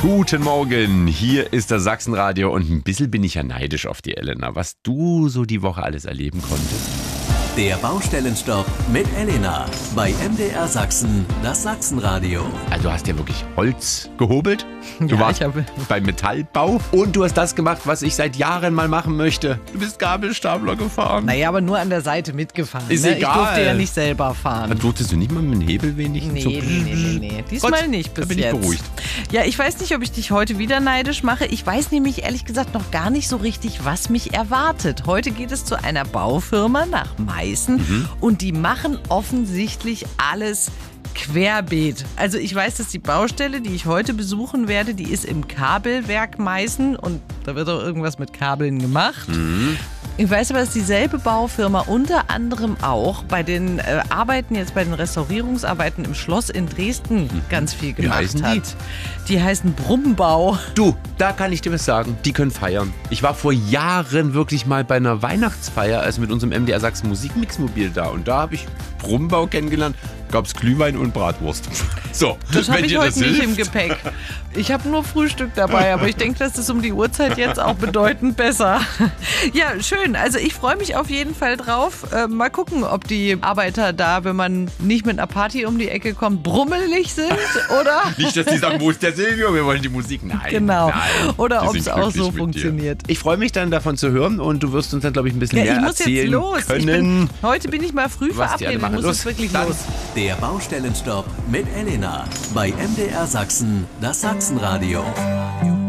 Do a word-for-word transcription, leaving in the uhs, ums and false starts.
Guten Morgen, hier ist das Sachsenradio und ein bisschen bin ich ja neidisch auf die Elena, was du so die Woche alles erleben konntest. Der Baustellenstopp mit Elena bei M D R Sachsen, das Sachsenradio. Also du hast ja wirklich Holz gehobelt, du Ja, warst ich habe- beim Metallbau und du hast das gemacht, was ich seit Jahren mal machen möchte. Du bist Gabelstapler gefahren. Naja, aber nur an der Seite mitgefahren. Ist ne? egal. Ich durfte ja nicht selber fahren. Dann durftest du nicht mal mit dem Hebel wenig? Nee, so nee, nee, nee, nee. Diesmal Gott, nicht bis da bin jetzt. ich beruhigt. Ja, ich weiß nicht, ob ich dich heute wieder neidisch mache. Ich weiß nämlich ehrlich gesagt noch gar nicht so richtig, was mich erwartet. Heute geht es zu einer Baufirma nach Meißen Mhm. und die machen offensichtlich alles querbeet. Also ich weiß, dass die Baustelle, die ich heute besuchen werde, die ist im Kabelwerk Meißen und da wird auch irgendwas mit Kabeln gemacht. Ich weiß aber, dass dieselbe Baufirma unter anderem auch bei den äh, Arbeiten, jetzt bei den Restaurierungsarbeiten im Schloss in Dresden ganz viel gemacht heißen die? hat. Die heißen Brummbau. Du, da kann ich dir was sagen. Die können feiern. Ich war vor Jahren wirklich mal bei einer Weihnachtsfeier, also mit unserem M D R Sachsen Musikmixmobil da. Und da habe ich Brummbau kennengelernt. Gab es Glühwein und Bratwurst. So, Das habe wenn ich dir heute das nicht hilft. im Gepäck. Ich habe nur Frühstück dabei, aber ich denke, das ist um die Uhrzeit jetzt auch bedeutend besser. Ja, schön. Also ich freue mich auf jeden Fall drauf. Äh, mal gucken, ob die Arbeiter da, wenn man nicht mit einer Party um die Ecke kommt, brummelig sind, oder? Nicht, dass die sagen, wo ist der Silvio? Wir wollen die Musik. Nein. Genau. Nein, Oder die ob sind es auch glücklich so mit dir. funktioniert. Ich freue mich dann davon zu hören und du wirst uns dann, glaube ich, ein bisschen Ja, mehr ich muss erzählen jetzt los. Ich können. bin, heute bin ich mal früh Was die alle verabredet. Ich machen. muss Los, jetzt wirklich dann. los. Der Baustellenstopp mit Elena bei M D R Sachsen, das Sachsenradio.